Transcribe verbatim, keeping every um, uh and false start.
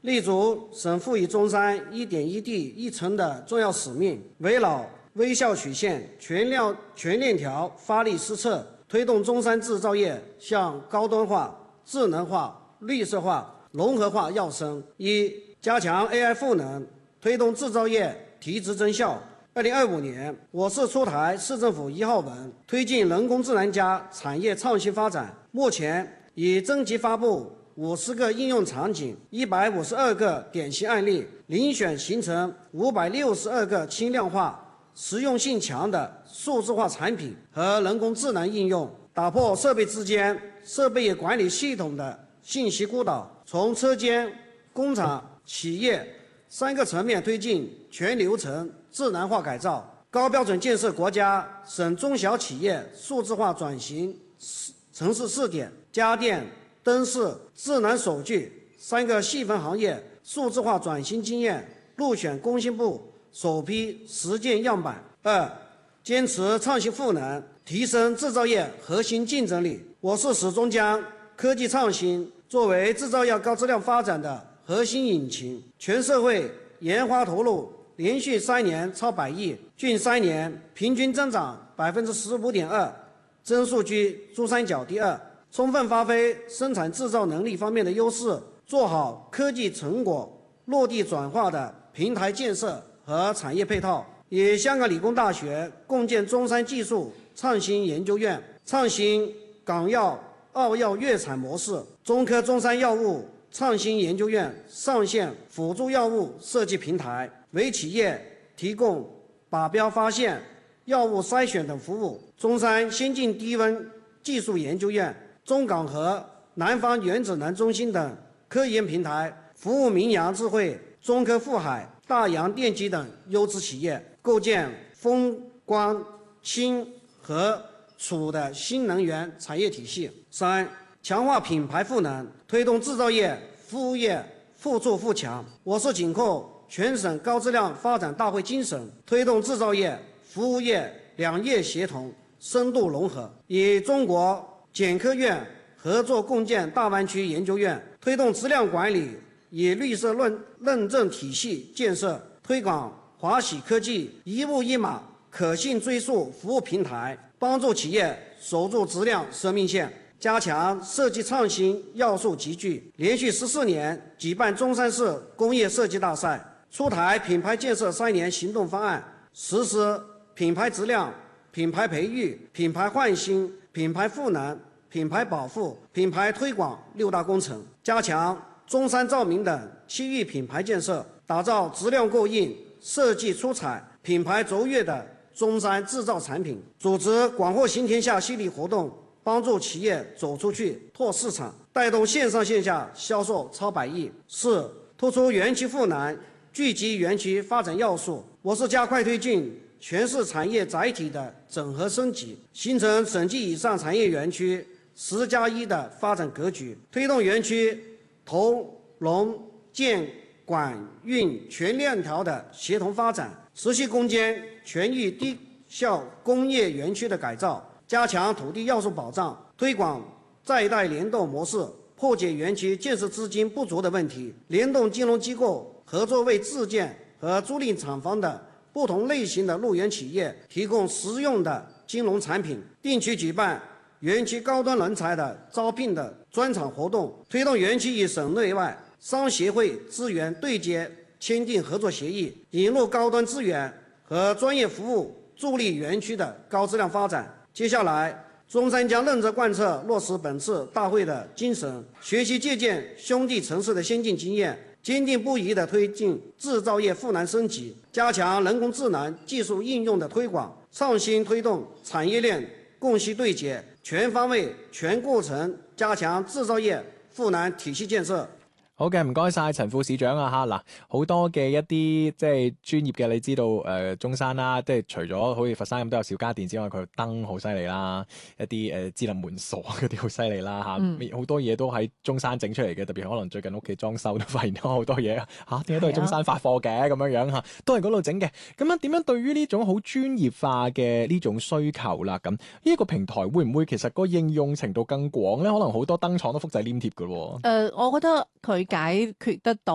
立足省赋予中山一点一地一城的重要使命，围绕微笑曲线、全链全链条发力施策，推动中山制造业向高端化、智能化、绿色化、融合化跃升。一、加强 A I 赋能，推动制造业提质增效。二零二五年，我市出台市政府一号文，推进人工智能加产业创新发展。目前已征集发布五十个应用场景，一百五十二个典型案例，遴选形成五百六十二个轻量化、实用性强的数字化产品和人工智能应用，打破设备之间设备管理系统的信息孤岛，从车间、工厂、企业三个层面推进全流程智能化改造，高标准建设国家省中小企业数字化转型城市试点，家电、灯饰、智能手具三个细分行业数字化转型经验入选工信部首批实践样板。二、坚持创新赋能，提升制造业核心竞争力。我市始终将科技创新作为制造业高质量发展的核心引擎，全社会研发投入连续三年超百亿，近三年平均增长百分之十五点二，增速居珠三角第二。充分发挥生产制造能力方面的优势，做好科技成果落地转化的平台建设和产业配套。与香港理工大学共建中山技术创新研究院，创新港药、澳药粤产模式。中科中山药物创新研究院上线辅助药物设计平台，为企业提供靶标发现、药物筛选等服务。中山先进低温技术研究院、中港和南方原子能中心等科研平台，服务明阳智慧、中科富海、大洋电机等优质企业，构建风光氢和储的新能源产业体系。三、强化品牌赋能，推动制造业、服务业互助互强。我市紧扣全省高质量发展大会精神，推动制造业、服务业两业协同深度融合，与中国检科院合作共建大湾区研究院，推动质量管理与绿色认认证体系建设，推广华喜科技一物一码可信追溯服务平台，帮助企业守住质量生命线。加强设计创新要素集聚，连续十四年举办中山市工业设计大赛，出台品牌建设三年行动方案，实施品牌质量、品牌培育、品牌焕新、品牌赋能、品牌保护、品牌推广六大工程，加强中山照明等区域品牌建设，打造质量过硬、设计出彩、品牌卓越的中山制造产品，组织广货行天下系列活动，帮助企业走出去拓市场，带动线上线下销售超百亿。四、突出园区赋能，聚集园区发展要素。我市加快推进全市产业载体的整合升级，形成省级以上产业园区十加一的发展格局，推动园区投融建管运全链条的协同发展，持续攻坚全域低效工业园区的改造，加强土地要素保障，推广在贷联动模式，破解园区建设资金不足的问题，联动金融机构合作，为自建和租赁厂房的不同类型的入园企业提供实用的金融产品，定期举办园区高端人才的招聘的专场活动，推动园区与省内外商协会资源对接，签订合作协议，引入高端资源和专业服务，助力园区的高质量发展。接下来，中山将认真贯彻落实本次大会的精神，学习借鉴兄弟城市的先进经验，坚定不移地推进制造业赋能升级，加强人工智能技术应用的推广，创新推动产业链供需對接，全方位、全過程加強製造業賦能體系建設。 好嘅，唔該晒陳副市長啊嚇。嗱，好多嘅一啲即係專業嘅，你知道誒、呃、中山啦，即係除咗好似佛山咁都有小家電之外，佢燈好犀利啦，一啲誒、呃、智能門鎖嗰啲好犀利啦嚇，好、嗯、多嘢都喺中山整出嚟嘅，特別可能最近屋企裝修都發現咗好多嘢嚇，點解都係中山發貨嘅咁樣樣嚇，都係嗰度整嘅。咁樣點樣對於呢種好專業化嘅呢種需求啦，咁呢一個平台會唔會其實個應用程度更廣咧？可能好多燈廠都複製黏貼㗎喎。 誒、呃，我覺得佢解決得到